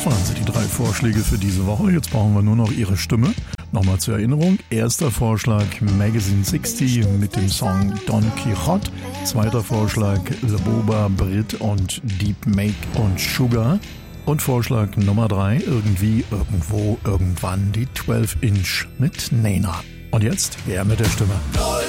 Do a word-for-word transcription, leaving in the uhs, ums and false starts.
Das waren sie, die drei Vorschläge für diese Woche. Jetzt brauchen wir nur noch Ihre Stimme. Nochmal zur Erinnerung. Erster Vorschlag Magazine sechzig mit dem Song Don Quixote. Zweiter Vorschlag Laboba, Brit und Deep Make und Sugar. Und Vorschlag Nummer drei, irgendwie, irgendwo, irgendwann die zwölf Inch mit Nena. Und jetzt, wer mit der Stimme?